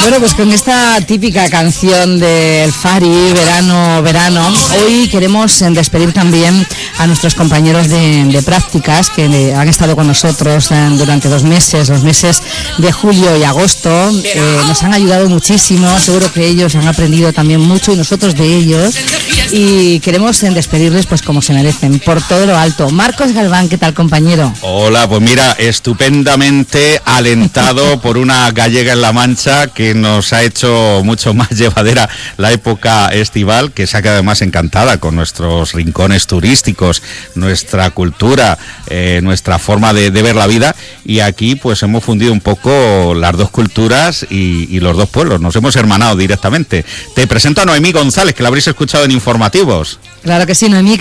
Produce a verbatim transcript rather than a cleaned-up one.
Bueno, pues con esta típica canción del Fari, Verano, Verano, hoy queremos despedir también a nuestros compañeros de, de prácticas que han estado con nosotros durante dos meses, los meses de julio y agosto. Eh, nos han ayudado muchísimo, seguro que ellos han aprendido también mucho y nosotros de ellos. Y queremos despedirles pues como se merecen, por todo lo alto. Marcos Galván, ¿qué tal, compañero? Hola, pues mira, estupendamente alentado por una gallega en La Mancha que nos ha hecho mucho más llevadera la época estival, que se ha quedado además encantada con nuestros rincones turísticos, nuestra cultura, eh, nuestra forma de, de ver la vida, y aquí pues hemos fundido un poco las dos culturas y, y los dos pueblos, nos hemos hermanado directamente. Te presento a Noemí González, que la habréis escuchado en informativos. Claro que sí, Noemí.